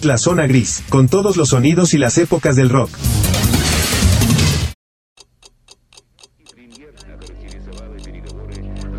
La zona gris, con todos los sonidos y las épocas del rock.